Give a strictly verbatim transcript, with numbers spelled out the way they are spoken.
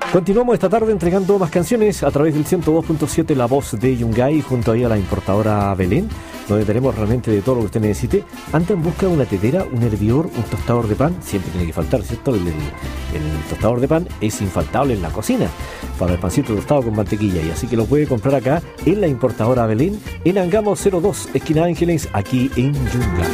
Continuamos esta tarde entregando más canciones a través del ciento dos punto siete La Voz de Yungay, junto ahí a la importadora Belén, donde tenemos realmente de todo lo que usted necesite. Anda en busca de una tetera, un hervidor, un tostador de pan. Siempre tiene que faltar, ¿cierto? El, el, el tostador de pan es infaltable en la cocina para el pancito tostado con mantequilla, y así que lo puede comprar acá en la importadora Belén, en Angamos cero dos, esquina Ángeles, aquí en Yungay.